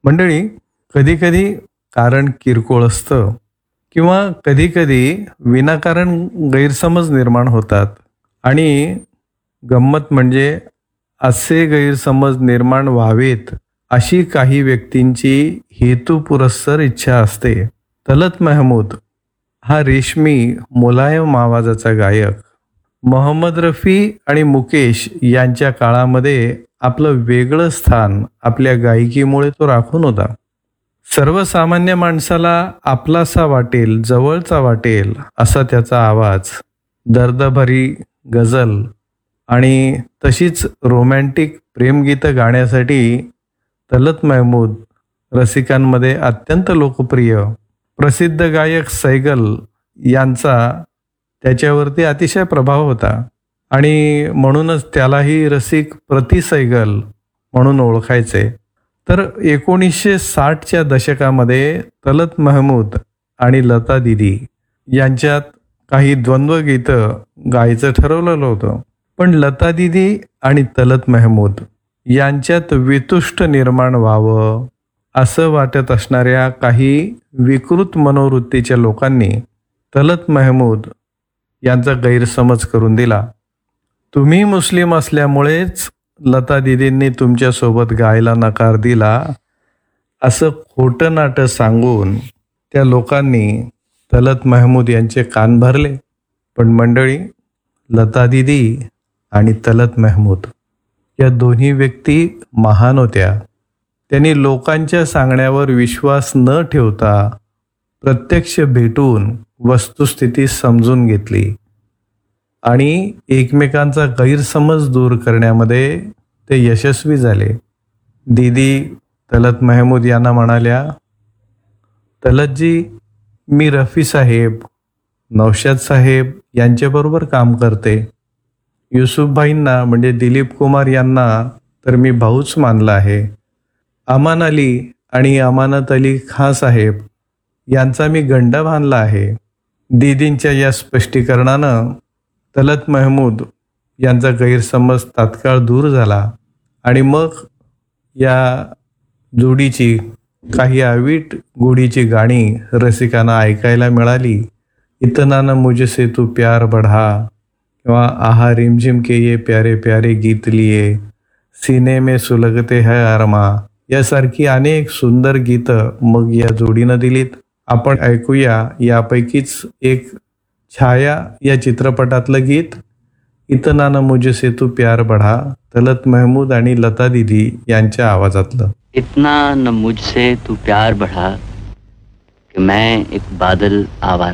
मंडळी, कधीकधी कारण किरकोळ असतं किंवा कधीकधी विनाकारण गैरसमज निर्माण होतात. आणि गंमत म्हणजे असे गैरसमज निर्माण व्हावेत अशी काही व्यक्तींची हेतुपुरस्सर इच्छा असते. तलत महमूद हा रेशमी मुलायम आवाजाचा गायक मोहम्मद रफी आणि मुकेश यांच्या काळामध्ये आपलं वेगळं स्थान आपल्या गायकीमुळे तो राखून होता. सर्वसामान्य माणसाला आपलासा वाटेल, जवळचा वाटेल असा त्याचा आवाज, दर्दभरी गझल आणि तशीच रोमॅन्टिक प्रेमगीतं गाण्यासाठी तलत महमूद रसिकांमध्ये अत्यंत लोकप्रिय. प्रसिद्ध गायक सैगल यांचा त्याच्यावरती अतिशय प्रभाव होता आणि म्हणूनच त्यालाही रसिक प्रति सैगल म्हणून ओळखायचे. तर 1960च्या दशकामध्ये तलत महमूद आणि लता दीदी यांच्यात काही द्वंद्व गीतं गायचं ठरवलेलं होतं. पण लता दीदी आणि तलत महमूद यांच्यात वितुष्ट निर्माण व्हावं असं वाटत असणाऱ्या काही विकृत मनोवृत्तीच्या लोकांनी तलत महमूद यांचा गैरसमज करून दिला. तुम्ही मुस्लिम असल्यामुळेच लता दीदींनी तुमच्यासोबत गायला नकार दिला असं खोटं नाटं सांगून त्या लोकांनी तलत महमूद यांचे कान भरले. पण मंडळी, लता दीदी आणि तलत महमूद या दोन्ही व्यक्ती महान होत्या. त्यांनी लोकांच्या सांगण्यावर विश्वास न ठेवता प्रत्यक्ष भेटून वस्तुस्थिती समजून घेतली आणि एकमेकांचा गैरसमज दूर करण्यामध्ये ते यशस्वी झाले. दीदी तलत महमूद यांना म्हणाल्या, तलतजी, मी रफी साहेब, नौशाद साहेब यांच्याबरोबर काम करते. युसुफभाईंना म्हणजे दिलीप कुमार यांना तर मी भाऊच मानला आहे. अमान अली आणि अमानत अली खान साहेब यांचा मी गंडा बांधला आहे. दीदींच्या या स्पष्टीकरणानं तलत महमूद यांचा गैरसमज तात्काळ दूर झाला आणि मग या जोडीची काही अवीट गोडीची गाणी रसिकांना ऐकायला मिळाली. इतना न मुझसे तू प्यार बढ़ा किंवा आहा रिमझिम के ये प्यारे प्यारे गीत लिए, सीने में सुलगते है अरमा यासारखी अनेक सुंदर गीतं मग या जोडीनं दिलीत. आपण ऐकूया यापैकीच एक छाया या चित्रपटातलं गीत, इतना न मुझसे तू प्यार बढ़ा, तलत महमूद आणि लता दीदी यांच्या आवाजातलं. इतना न मुझसे तू प्यार बढ़ा कि मैं एक बादल आवारा.